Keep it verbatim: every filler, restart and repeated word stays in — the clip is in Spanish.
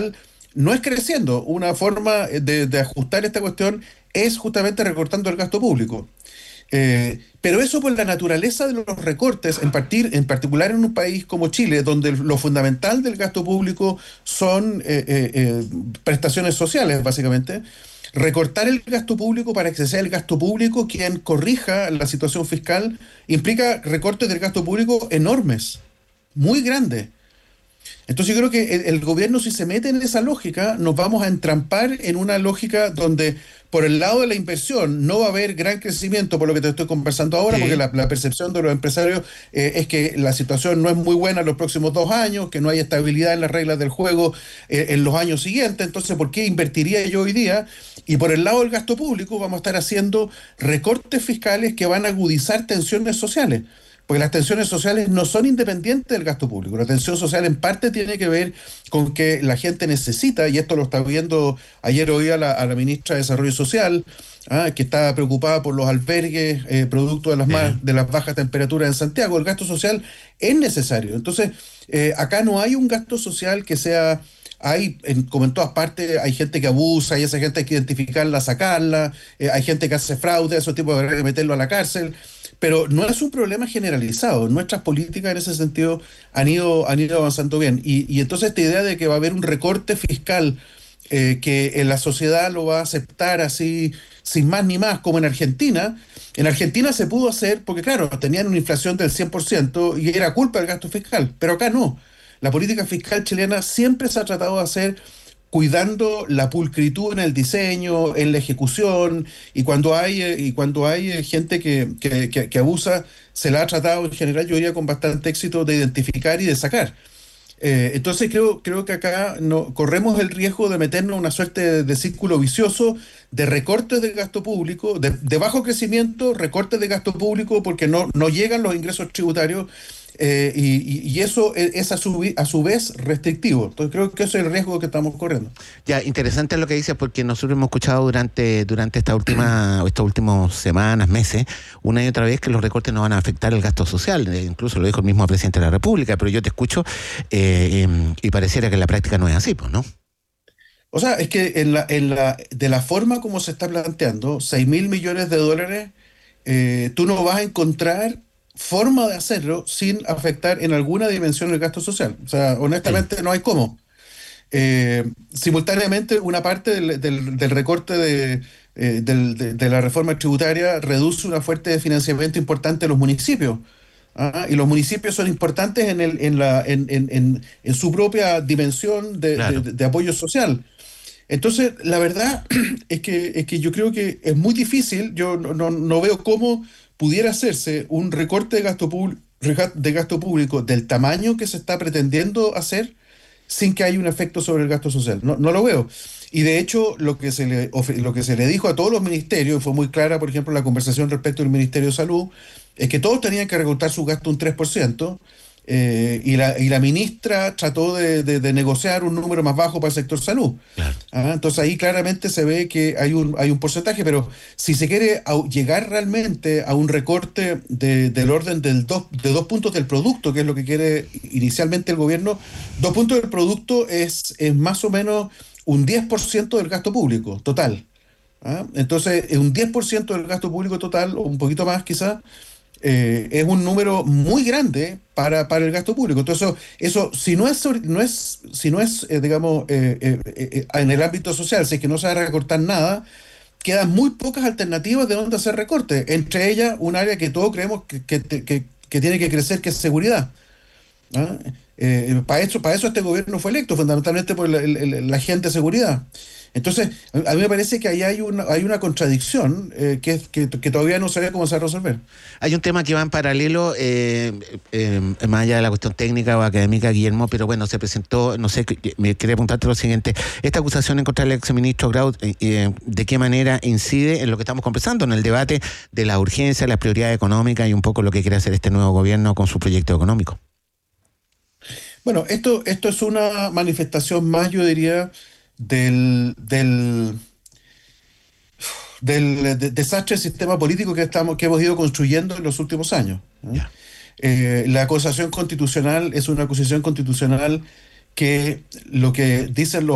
fiscal no es creciendo. Una forma de, de ajustar esta cuestión es justamente recortando el gasto público. Eh, pero eso por la naturaleza de los recortes, en, partir, en particular en un país como Chile, donde lo fundamental del gasto público son eh, eh, eh, prestaciones sociales, básicamente. Recortar el gasto público para que sea el gasto público quien corrija la situación fiscal implica recortes del gasto público enormes, muy grandes. Entonces yo creo que el, el gobierno, si se mete en esa lógica, nos vamos a entrampar en una lógica donde por el lado de la inversión no va a haber gran crecimiento, por lo que te estoy conversando ahora, Sí. porque la, la percepción de los empresarios eh, es que la situación no es muy buena en los próximos dos años, que no hay estabilidad en las reglas del juego eh, en los años siguientes. Entonces, ¿por qué invertiría yo hoy día? Y por el lado del gasto público vamos a estar haciendo recortes fiscales que van a agudizar tensiones sociales. Porque las tensiones sociales no son independientes del gasto público. La tensión social en parte tiene que ver con que la gente necesita, y esto lo está viendo, ayer oí a la, a la ministra de Desarrollo Social, ah, que está preocupada por los albergues, eh, producto de las, más, de las bajas temperaturas en Santiago. El gasto social es necesario. Entonces, eh, acá no hay un gasto social que sea... Hay, en, como en todas partes, hay gente que abusa y esa gente hay que identificarla, sacarla, eh, hay gente que hace fraude, esos tipos de que meterlo a la cárcel, pero no es un problema generalizado. Nuestras políticas en ese sentido han ido, han ido avanzando bien. Y, y entonces esta idea de que va a haber un recorte fiscal eh, que en la sociedad lo va a aceptar así, sin más ni más, como en Argentina. En Argentina se pudo hacer porque, claro, tenían una inflación del cien por ciento y era culpa del gasto fiscal, pero acá no. La política fiscal chilena siempre se ha tratado de hacer cuidando la pulcritud en el diseño, en la ejecución, y cuando hay eh, y cuando hay eh, gente que, que, que, que abusa, se la ha tratado en general, yo diría, con bastante éxito de identificar y de sacar. Eh, entonces creo, creo que acá no, corremos el riesgo de meternos en una suerte de, de círculo vicioso de recortes del gasto público, de, de bajo crecimiento, recortes de gasto público porque no, no llegan los ingresos tributarios. Eh, y, y, y eso es a su, a su vez restrictivo. Entonces creo que ese es el riesgo que estamos corriendo. Ya, interesante lo que dices, porque nosotros hemos escuchado durante, durante esta última, estas últimas semanas, meses, una y otra vez que los recortes no van a afectar el gasto social. Eh, incluso lo dijo el mismo presidente de la República, pero yo te escucho eh, eh, y pareciera que en la práctica no es así, pues, ¿no? O sea, es que en la, en la, de la forma como se está planteando, seis mil millones de dólares, eh, tú no vas a encontrar forma de hacerlo sin afectar en alguna dimensión el gasto social. O sea, honestamente, sí, no hay cómo. Eh, simultáneamente, una parte del, del, del recorte de, eh, del, de, de la reforma tributaria reduce una fuente de financiamiento importante de los municipios. ¿Ah? Y los municipios son importantes en, el, en, la, en, en, en, en su propia dimensión de, claro, de, de apoyo social. Entonces, la verdad es que, es que yo creo que es muy difícil, yo no, no, no veo cómo pudiera hacerse un recorte de gasto, de gasto público del tamaño que se está pretendiendo hacer sin que haya un efecto sobre el gasto social. No, no lo veo. Y de hecho, lo que, se le, lo que se le dijo a todos los ministerios, fue muy clara, por ejemplo, la conversación respecto al Ministerio de Salud, es que todos tenían que recortar su gasto un tres por ciento, eh, y, la, y la ministra trató de, de, de negociar un número más bajo para el sector salud. Claro. ¿Ah? Entonces ahí claramente se ve que hay un, hay un porcentaje, pero si se quiere a, llegar realmente a un recorte de, del orden del dos, de dos puntos del producto, que es lo que quiere inicialmente el gobierno, dos puntos del producto es, es más o menos un diez por ciento del gasto público total. ¿Ah? Entonces, un diez por ciento del gasto público total, o un poquito más quizás, Eh, es un número muy grande para, para el gasto público. Entonces, eso, eso si no es, no es, si no es eh, digamos, eh, eh, eh, en el ámbito social, si es que no se va a recortar nada, quedan muy pocas alternativas de dónde hacer recortes. Entre ellas, un área que todos creemos que, que, que, que tiene que crecer, que es seguridad. ¿Ah? Eh, para eso, para eso este gobierno fue electo, fundamentalmente por la, la, la gente de seguridad. Entonces, a mí me parece que ahí hay una, hay una contradicción eh, que, que, que todavía no se ve cómo se va a resolver. Hay un tema que va en paralelo, eh, eh, más allá de la cuestión técnica o académica, Guillermo, pero bueno, se presentó, no sé, me quería preguntarte lo siguiente, esta acusación en contra del exministro Grau, eh, eh, ¿de qué manera incide en lo que estamos conversando, en el debate de la urgencia, las prioridades económicas y un poco lo que quiere hacer este nuevo gobierno con su proyecto económico? Bueno, esto, esto es una manifestación más, yo diría, del, del, del de, desastre del sistema político que, estamos, que hemos ido construyendo en los últimos años. ¿No? Yeah. Eh, la acusación constitucional es una acusación constitucional que lo que dicen los